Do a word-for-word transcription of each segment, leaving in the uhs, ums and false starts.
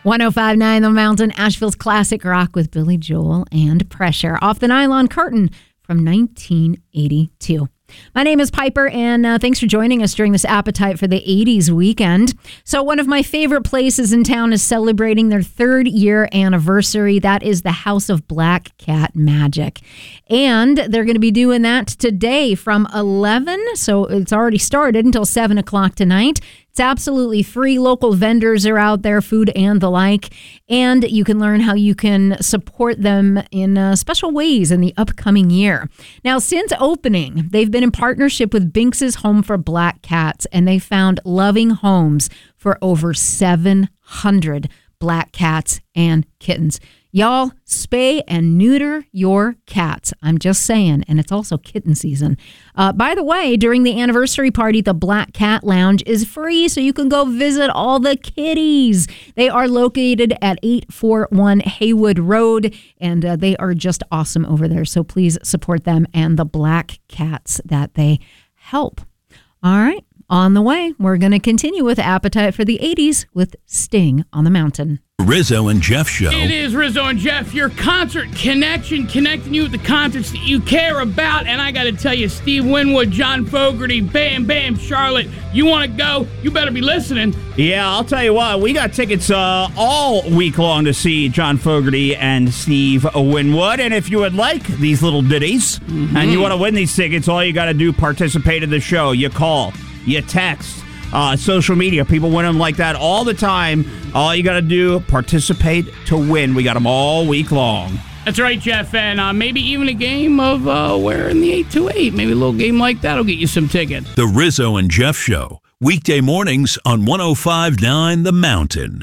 one oh five point nine The Mountain, Asheville's classic rock with Billy Joel and Pressure off the Nylon Curtain from nineteen eighty-two. My name is Piper, and uh, thanks for joining us during this Appetite for the eighties weekend. So one of my favorite places in town is celebrating their third year anniversary. That is the House of Black Cat Magic. And they're going to be doing that today from eleven, so it's already started, until seven o'clock tonight. It's absolutely free. Local vendors are out there, food and the like. And you can learn how you can support them in uh, special ways in the upcoming year. Now, since opening, they've been in partnership with Binks's Home for Black Cats, and they found loving homes for over seven hundred black cats and kittens. Y'all, spay and neuter your cats. I'm just saying. And it's also kitten season. Uh, by the way, during the anniversary party, the Black Cat Lounge is free, so you can go visit all the kitties. They are located at eight forty-one Haywood Road, and uh, they are just awesome over there. So please support them and the black cats that they help. All right. On the way, we're going to continue with Appetite for the eighties with Sting on the Mountain. Rizzo and Jeff Show. It is Rizzo and Jeff, your concert connection, connecting you with the concerts that you care about. And I got to tell you, Steve Winwood, John Fogerty, Bam Bam Charlotte, you want to go? You better be listening. Yeah, I'll tell you what, we got tickets uh, all week long to see John Fogerty and Steve Winwood. And if you would like these little ditties mm-hmm. and you want to win these tickets, all you got to do, participate in the show. You call, you text. Uh, social media, people win them like that all the time. All you got to do, participate to win. We got them all week long. That's right, Jeff. And uh, maybe even a game of uh, Where in the eight two eight. Maybe a little game like that will get you some tickets. The Rizzo and Jeff Show. Weekday mornings on one oh five point nine The Mountain.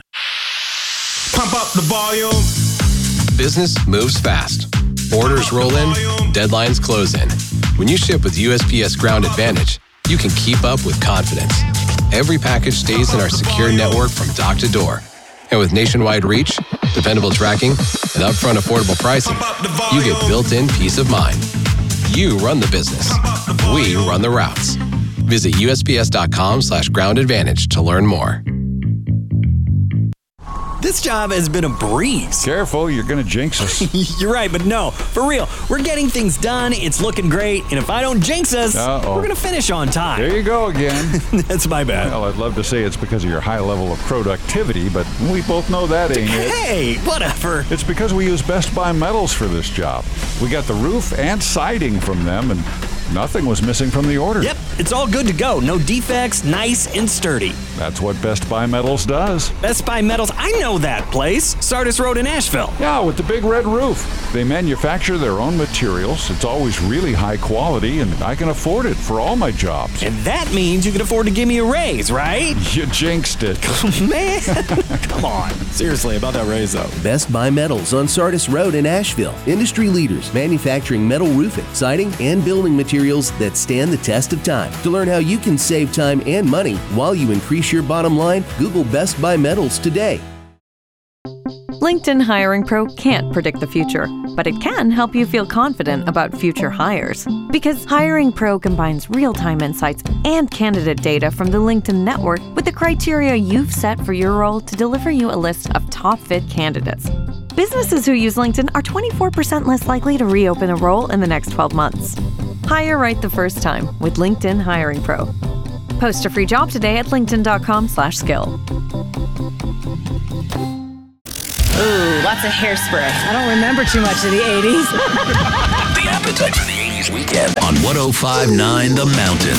Pump up the volume. Business moves fast. Orders roll in. Deadlines close in. When you ship with U S P S Ground Advantage, you can keep up with confidence. Every package stays in our secure network from dock to door. And with nationwide reach, dependable tracking, and upfront affordable pricing, you get built-in peace of mind. You run the business. We run the routes. Visit usps.com slash ground advantage to learn more. This job has been a breeze. Careful, you're going to jinx us. You're right, but no, for real. We're getting things done, it's looking great, and if I don't jinx us, Uh-oh. we're going to finish on time. There you go again. That's my bad. Well, I'd love to say it's because of your high level of productivity, but we both know that ain't it. Hey, whatever. It's because we use Best Buy Metals for this job. We got the roof and siding from them, and nothing was missing from the order. Yep, it's all good to go. No defects, nice and sturdy. That's what Best Buy Metals does. Best Buy Metals, I know that place. Sardis Road in Asheville. Yeah, with the big red roof. They manufacture their own materials. It's always really high quality, and I can afford it for all my jobs. And that means you can afford to give me a raise, right? You jinxed it. Man, come on. Seriously, about that raise, though. Best Buy Metals on Sardis Road in Asheville. Industry leaders manufacturing metal roofing, siding, and building materials that stand the test of time. To learn how you can save time and money while you increase your bottom line, Google Best Buy Metals today. LinkedIn Hiring Pro can't predict the future, but it can help you feel confident about future hires. Because Hiring Pro combines real-time insights and candidate data from the LinkedIn network with the criteria you've set for your role to deliver you a list of top-fit candidates. Businesses who use LinkedIn are twenty-four percent less likely to reopen a role in the next twelve months. Hire right the first time with LinkedIn Hiring Pro. Post a free job today at linkedin.com slash skill. Ooh, lots of hairspray. I don't remember too much of the eighties. The Appetite for the eighties weekend on one oh five point nine The Mountain.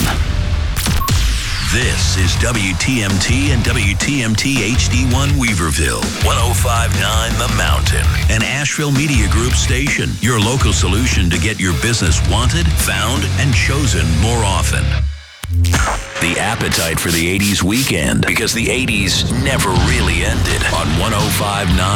This is W T M T and W T M T H D one Weaverville, one oh five point nine The Mountain, an Asheville Media Group station, your local solution to get your business wanted, found, and chosen more often. The Appetite for the eighties weekend, because the eighties never really ended on one oh five point nine